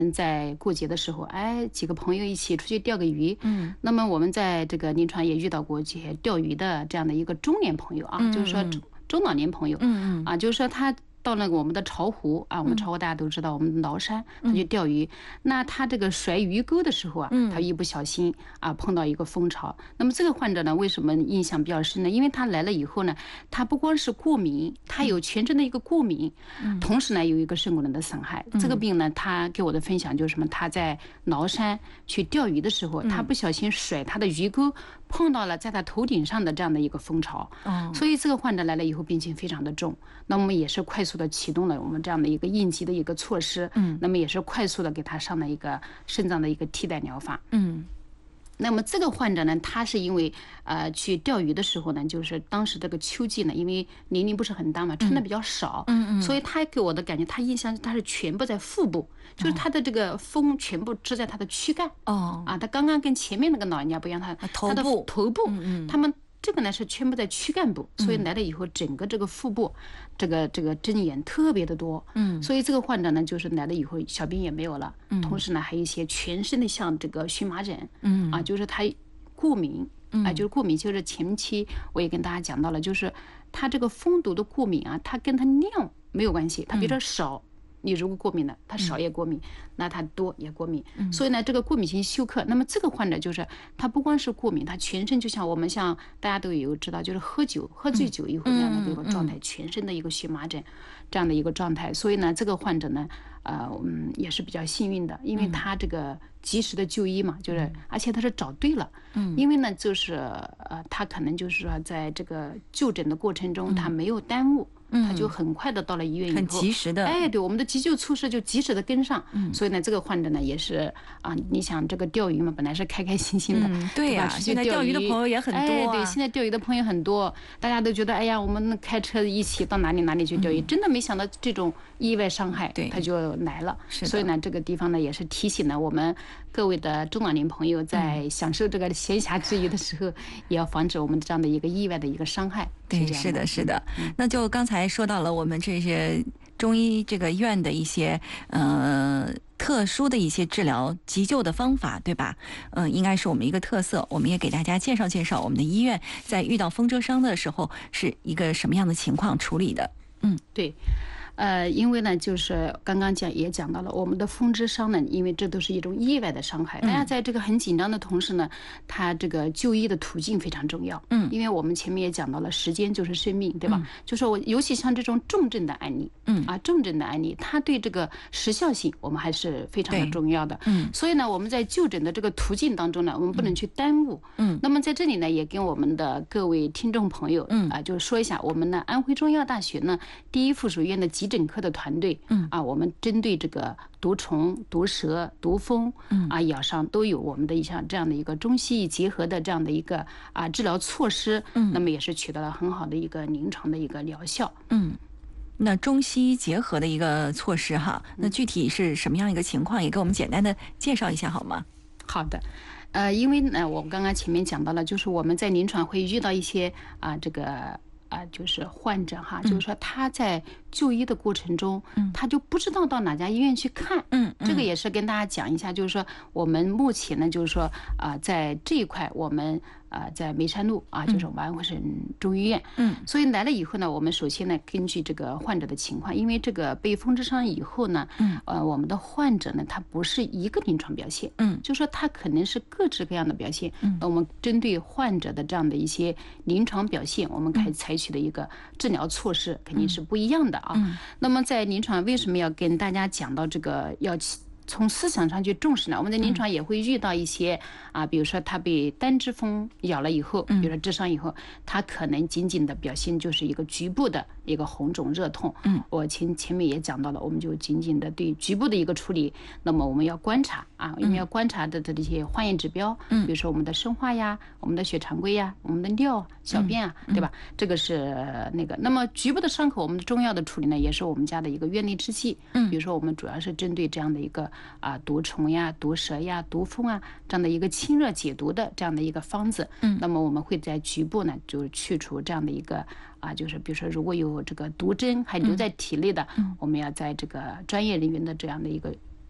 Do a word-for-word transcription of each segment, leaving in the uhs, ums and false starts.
在过节的时候，哎，几个朋友一起出去钓个鱼。 嗯， 那么我们在这个临床也遇到过这些钓鱼的这样的一个中年朋友啊， 嗯就是说中中老年朋友。 嗯嗯啊，就是说他到了我们的巢湖啊，我们巢湖大家都知道，我们崂山他去钓鱼，那他这个甩鱼钩的时候啊，他一不小心啊碰到一个风潮。那么这个患者呢，为什么印象比较深呢？因为他来了以后呢，他不光是过敏，他有全身的一个过敏，同时呢有一个肾功能的损害。这个病呢，他给我的分享就是什么？他在崂山去钓鱼的时候，他不小心甩他的鱼钩碰到了在他头顶上的这样的一个风潮，所以这个患者来了以后病情非常的重。那我们也是快速的启动了我们这样的一个应急的一个措施，嗯，那么也是快速的给他上了一个肾脏的一个替代疗法，嗯。那么这个患者呢，他是因为呃去钓鱼的时候呢，就是当时这个秋季呢，因为年龄不是很大嘛，穿的比较少，嗯嗯，所以他给我的感觉，他印象他是全部在腹部，就是他的这个风全部支在他的躯干，哦，啊，他刚刚跟前面那个老人家不一样，他他的头部，嗯嗯，他们。这个呢是全部在躯干部，所以来了以后，整个这个腹部，这个这个针眼特别的多，嗯，所以这个患者呢，就是来了以后小病也没有了，嗯，同时呢还有一些全身的像这个荨麻疹，嗯，啊，就是他过敏，啊，就是过敏，就是前期我也跟大家讲到了，就是他这个风毒的过敏啊，它跟他量没有关系，他比如说少。你如果过敏了，他少也过敏，嗯、那他多也过敏，嗯、所以呢，这个过敏性休克，那么这个患者就是他不光是过敏，他全身就像我们像大家都有知道，就是喝酒喝醉酒以后那样的一个状态，嗯、全身的一个荨麻疹这样的一个状态，所以呢，这个患者呢，呃，嗯，也是比较幸运的，因为他这个及时的就医嘛，就是而且他是找对了，嗯，因为呢，就是呃，他可能就是说在这个就诊的过程中，他没有耽误。他就很快的到了医院以后， 很及时的， 哎，对，我们的急救措施就及时的跟上，嗯，所以呢，这个患者呢也是啊，你想这个钓鱼嘛，本来是开开心心的， 嗯，对呀、啊，现在钓鱼的朋友也很多、啊哎，对，现在钓鱼的朋友很多，大家都觉得，哎呀，我们开车一起到哪里哪里去钓鱼，嗯、真的没想到这种意外伤害， 对， 他就来了，所以呢，这个地方呢也是提醒了我们各位的中老年朋友，在享受这个闲暇之余的时候，嗯、也要防止我们这样的一个意外的一个伤害。 对，是的，是的。嗯、那就刚才说到了我们这些中医这个院的一些呃特殊的一些治疗急救的方法，对吧？嗯、呃，应该是我们一个特色。我们也给大家介绍介绍我们的医院在遇到风蛰伤的时候是一个什么样的情况处理的。嗯， 对。呃，因为呢，就是刚刚讲也讲到了，我们的风蛰伤呢，因为这都是一种意外的伤害，大家在这个很紧张的同时呢，他这个就医的途径非常重要。嗯，因为我们前面也讲到了，时间就是生命，对吧？嗯、就说我尤其像这种重症的案例，嗯啊，重症的案例，它对这个时效性我们还是非常的重要的。嗯，所以呢，我们在就诊的这个途径当中呢，我们不能去耽误。嗯，那么在这里呢，也跟我们的各位听众朋友，嗯啊，就是说一下，我们呢，安徽中医药大学呢，第一附属医院的急诊科的团队，嗯啊，我们针对这个毒虫、毒蛇、毒蜂，嗯啊，咬伤都有我们的像这样的一个中西医结合的这样的一个啊治疗措施，嗯，那么也是取得了很好的一个临床的一个疗效， 嗯。那中西医结合的一个措施哈，那具体是什么样一个情况？也给我们简单的介绍一下好吗？ 好的。呃，因为呢，我刚刚前面讲到了，就是我们在临床会遇到一些啊，这个。啊，就是患者哈，就是说他在就医的过程中，嗯，他就不知道到哪家医院去看，嗯，这个也是跟大家讲一下，就是说我们目前呢，就是说啊，在这一块我们啊在眉山路啊，就是我们安徽省中医院，嗯，所以来了以后呢，我们首先呢，根据这个患者的情况，因为这个被风蛰伤以后呢，嗯，呃，我们的患者呢，他不是一个临床表现，嗯，就说他可能是各式各样的表现，嗯，那我们针对患者的这样的一些临床表现，我们可以采取取的一个治疗措施肯定是不一样的啊。嗯、那么在临床为什么要跟大家讲到这个要从思想上去重视呢？我们在临床也会遇到一些啊，比如说他被单只蜂咬了以后，比如说蛰伤以后，他可能仅仅的表现就是一个局部的一个红肿热痛。嗯，我前前面也讲到了，我们就仅仅的对局部的一个处理。那么我们要观察啊，我们要观察的这些化验指标，嗯，比如说我们的生化呀、我们的血常规呀、我们的尿、小便啊，对吧？这个是那个。那么局部的伤口，我们的中药的处理呢，也是我们家的一个院内制剂。嗯，比如说我们主要是针对这样的一个。啊，毒虫呀、毒蛇呀、毒蜂啊，这样的一个清热解毒的这样的一个方子，嗯，那么我们会在局部呢，就是去除这样的一个啊，就是比如说如果有这个毒针还留在体内的，嗯，我们要在这个专业人员的这样的一个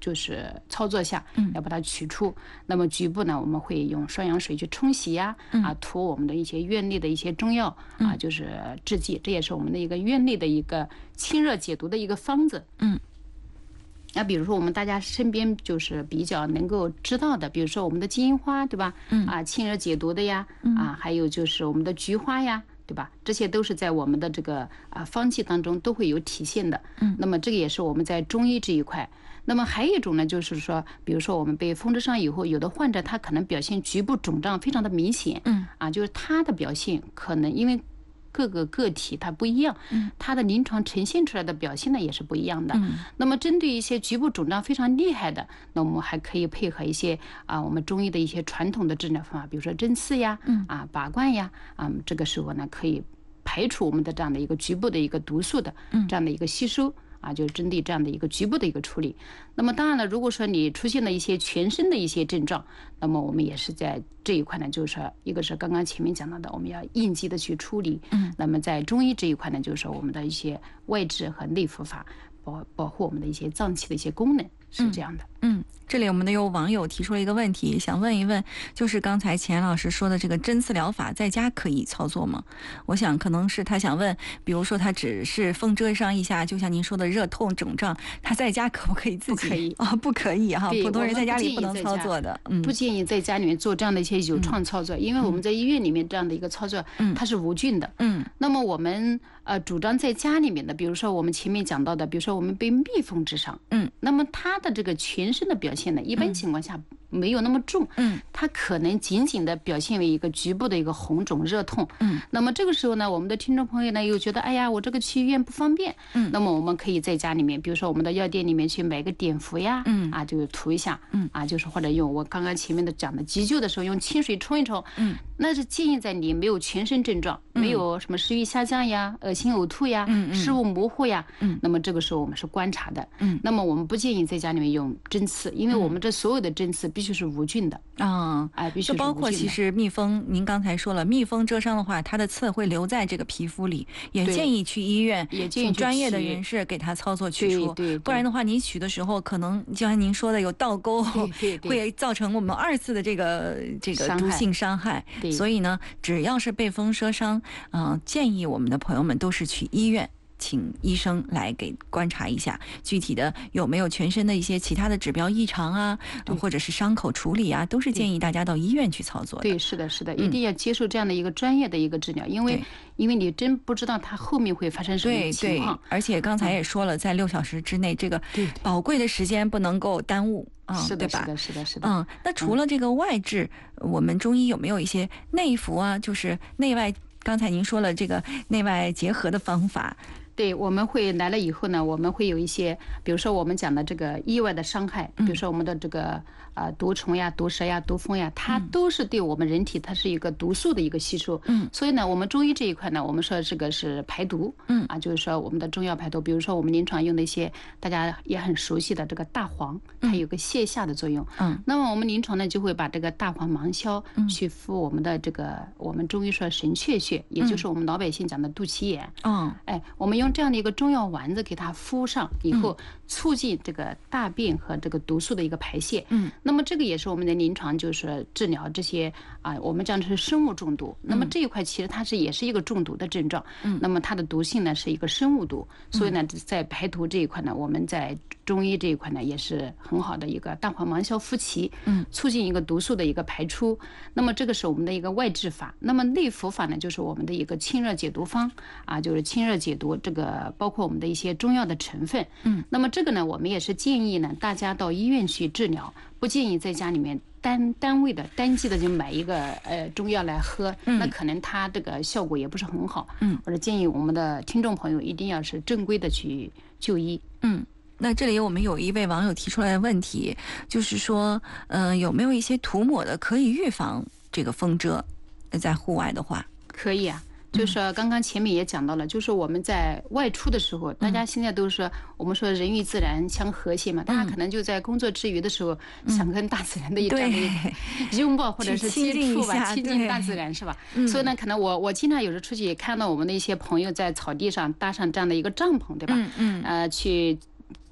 就是操作下，要把它取出。那么局部呢，我们会用双氧水去冲洗呀，啊，涂我们的一些院内的一些中药啊，就是制剂，这也是我们的一个院内的一个清热解毒的一个方子。 嗯。 那比如说我们大家身边就是比较能够知道的，比如说我们的金银花，对吧？嗯。啊，清热解毒的呀，啊，还有就是我们的菊花呀。对吧？这些都是在我们的这个啊方剂当中都会有体现的。嗯，那么这个也是我们在中医这一块。那么还有一种呢，就是说，比如说我们被风湿伤以后，有的患者他可能表现局部肿胀非常的明显。嗯，啊，就是他的表现可能因为各个个体它不一样，它的临床呈现出来的表现呢也是不一样的。那么针对一些局部肿胀非常厉害的，那我们还可以配合一些啊我们中医的一些传统的治疗方法，比如说针刺呀，啊拔罐呀，啊这个时候呢可以排除我们的这样的一个局部的一个毒素的这样的一个吸收。啊，就是针对这样的一个局部的一个处理。那么当然了，如果说你出现了一些全身的一些症状，那么我们也是在这一块呢，就是说一个是刚刚前面讲到的，我们要应急的去处理。嗯。那么在中医这一块呢，就是说我们的一些外治和内服法，保保护我们的一些脏器的一些功能，是这样的。 嗯。嗯，这里我们的有网友提出了一个问题，想问一问，就是刚才钱老师说的这个针刺疗法，在家可以操作吗？我想可能是他想问，比如说他只是风遮上一下，就像您说的热痛肿胀，他在家可不可以自己？ 不可以啊、哦，不可以哈，普通人在家里不能操作的。 嗯，不建议在家里面做这样的一些有创操作，嗯、因为我们在医院里面这样的一个操作，嗯、它是无菌的。嗯，那么我们呃主张在家里面的，比如说我们前面讲到的，比如说我们被蜜蜂蛰伤，嗯，那么它的这个全身的表现呢，一般情况下没有那么重，嗯，它可能仅仅的表现为一个局部的一个红肿热痛，嗯，那么这个时候呢，我们的听众朋友呢又觉得，哎呀，我这个去医院不方便，嗯，那么我们可以在家里面，比如说我们的药店里面去买个碘伏呀，嗯，啊，就涂一下，嗯，啊，就是或者用我刚刚前面的讲的急救的时候用清水冲一冲，嗯，那是建议在你没有全身症状，没有什么食欲下降呀、恶心呕吐呀、嗯、视物模糊呀，嗯，那么这个时候我们是观察的，嗯，那么我们不建议在家里面用针刺，因为我们这所有的针刺必须是无菌的啊， 哎，必须是无菌的。 就包括其实蜜蜂，您刚才说了，蜜蜂蛰伤的话，它的刺会留在这个皮肤里，也建议去医院， 也建议专业的人士给它操作取出， 对对对， 不然的话，你取的时候可能就像您说的有倒钩， 对对对， 会造成我们二次的这个这个毒性伤害。所以呢，只要是被风蛰伤，嗯、呃，建议我们的朋友们都是去医院。请医生来给观察一下具体的有没有全身的一些其他的指标异常啊，或者是伤口处理啊，都是建议大家到医院去操作的。 对，是的，是的，一定要接受这样的一个专业的一个治疗，嗯、因为因为你真不知道它后面会发生什么情况。 对对，而且刚才也说了，嗯、在六小时之内，这个宝贵的时间不能够耽误。嗯， 是的， 对吧？ 是的，是的，是的。 嗯，那除了这个外治，嗯、我们中医有没有一些内服啊？就是内外，刚才您说了这个内外结合的方法。 对，我们会来了以后呢，我们会有一些，比如说我们讲的这个意外的伤害，比如说我们的这个呃毒虫呀、毒蛇呀、毒蜂呀，它都是对我们人体它是一个毒素的一个吸收。嗯，所以呢，我们中医这一块呢，我们说这个是排毒。嗯，啊，就是说我们的中药排毒，比如说我们临床用的一些大家也很熟悉的这个大黄，它有个泻下的作用。嗯，那么我们临床呢就会把这个大黄芒硝去敷我们的这个我们中医说神阙穴，也就是我们老百姓讲的肚脐眼。嗯，哎，我们用这样的一个中药丸子给它敷上以后，促进这个大便和这个毒素的一个排泄。嗯，那么这个也是我们的临床就是治疗这些啊，我们讲的是生物中毒。那么这一块其实它是也是一个中毒的症状。嗯，那么它的毒性呢是一个生物毒，所以呢在排毒这一块呢，我们在中医这一块呢也是很好的一个大黄芒硝敷脐，嗯，促进一个毒素的一个排出。那么这个是我们的一个外治法。那么内服法呢，就是我们的一个清热解毒方啊，就是清热解毒这个包括我们的一些中药的成分。嗯，那么这个呢，我们也是建议呢大家到医院去治疗，不建议在家里面单单位的单剂的就买一个呃中药来喝，那可能它这个效果也不是很好。嗯，或者建议我们的听众朋友一定要是正规的去就医。 嗯。那这里我们有一位网友提出来的问题，就是说，嗯、呃，有没有一些涂抹的可以预防这个风蛰？在户外的话， 可以啊。就是刚刚前面也讲到了，就是我们在外出的时候，大家现在都是我们说人与自然相和谐嘛，大家可能就在工作之余的时候，想跟大自然的一这样的一个拥抱或者是接触吧，亲近大自然是吧？所以呢，可能我我经常有时出去也看到我们的一些朋友在草地上搭上这样的一个帐篷，对吧？嗯嗯，呃，去。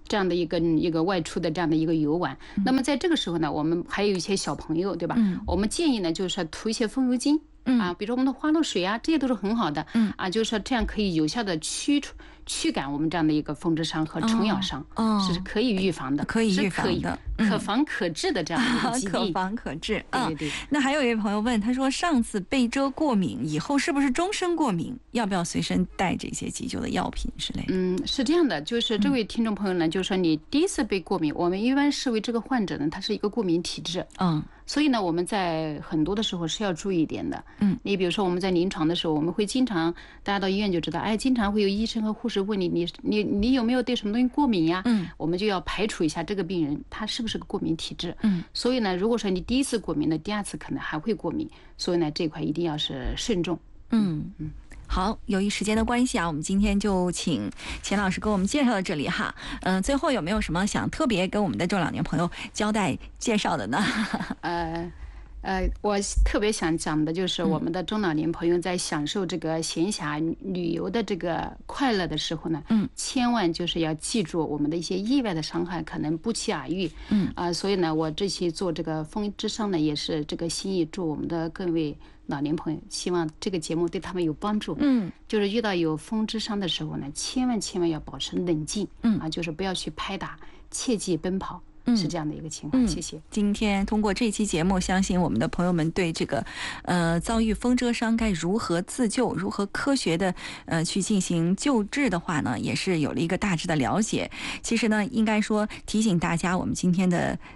这样的一个一个外出的这样的一个游玩。那么在这个时候呢，我们还有一些小朋友，对吧？我们建议呢，就是说涂一些风油精。啊，比如说我们的花露水啊，这些都是很好的。嗯啊，就是说这样可以有效的驱除驱赶我们这样的一个风之伤和虫咬伤， 哦， 是可以预防的， 可以预防的， 可防可治的这样的一个疾病， 可防可治。 对对对。 那还有一位朋友问，他说上次被蛰过敏，以后是不是终身过敏？要不要随身带这些急救的药品之类的？ 嗯，是这样的，就是这位听众朋友呢，就是说你第一次被过敏，我们一般视为这个患者呢，他是一个过敏体质。 嗯。 所以呢，我们在很多的时候是要注意一点的。 嗯， 你比如说我们在临床的时候，我们会经常，大家到医院就知道，哎，经常会有医生和护士问你，你你你有没有对什么东西过敏呀？ 嗯， 我们就要排除一下这个病人他是不是个过敏体质。 嗯， 所以呢，如果说你第一次过敏呢，第二次可能还会过敏，所以呢，这块一定要是慎重。 嗯嗯。好，由于时间的关系啊，我们今天就请钱老师给我们介绍到这里哈。嗯、呃，最后有没有什么想特别跟我们的中老年朋友交代介绍的呢？ 呃。呃，我特别想讲的就是我们的中老年朋友在享受这个闲暇旅游的这个快乐的时候呢，嗯，千万就是要记住我们的一些意外的伤害可能不期而遇，嗯啊、呃，所以呢，我这期做这个风之伤呢，也是这个心意，祝我们的各位老年朋友，希望这个节目对他们有帮助。嗯，就是遇到有风之伤的时候呢，千万千万要保持冷静，嗯啊，就是不要去拍打，切忌奔跑。是这样的一个情况，谢谢。 今天通过这期节目，相信我们的朋友们对这个呃遭遇风蛰伤该如何自救，如何科学的呃去进行救治的话呢，也是有了一个大致的了解。其实呢，应该说提醒大家，我们今天的